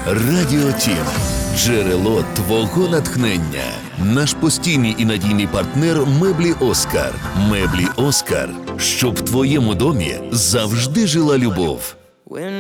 Радіо Тім. Джерело твого натхнення. Наш постійний і надійний партнер Меблі Оскар. Меблі Оскар. Щоб в твоєму домі завжди жила любов.